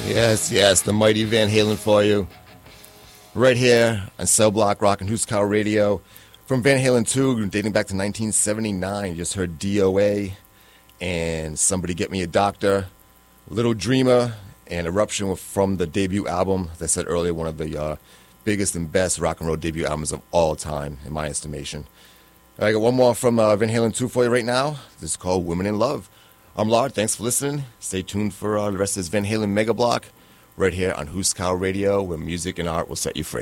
Yes, yes, the mighty Van Halen for you. Right here on Cell Block Rock and Cow Radio. From Van Halen 2, dating back to 1979. You just heard DOA and Somebody Get Me a Doctor. Little Dreamer and Eruption from the debut album. As I said earlier, one of the biggest and best rock and roll debut albums of all time, in my estimation. I got one more from Van Halen 2 for you right now. This is called Women in Love. I'm Lard. Thanks for listening. Stay tuned for the rest of this Van Halen Mega Block right here on Cow Radio, where music and art will set you free.